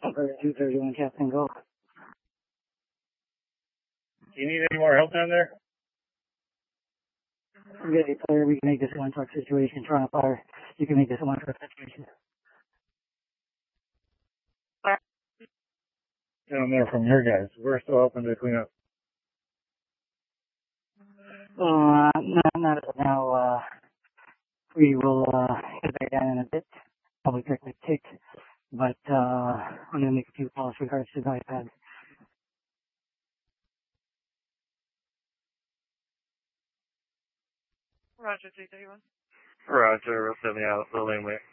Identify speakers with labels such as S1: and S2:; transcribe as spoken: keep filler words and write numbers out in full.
S1: Operator two thirty-one, Captain, go.
S2: Do you need any more help down there?
S1: We're good, player. We can make this one truck situation. Toronto Fire, you can make this one truck situation.
S2: Down there from your guys. We're still open to clean up.
S1: Uh, not, not as of now. Uh, we will uh, get back down in a bit. Probably check my tick. But uh, I'm going to make a few calls regards to the iPad.
S3: Roger, three thirty-one.
S2: Roger, we'll send me out the laneway.